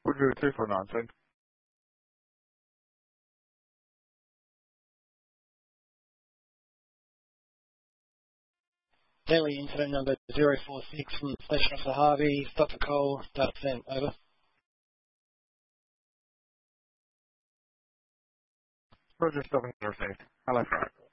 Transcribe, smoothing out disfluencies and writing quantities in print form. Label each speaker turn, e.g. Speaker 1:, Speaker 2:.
Speaker 1: Roger 3496.
Speaker 2: Delhi incident number 046 from Station Officer Harvey, stop the call, start sent, over.
Speaker 1: Roger 706. Hello, Frank.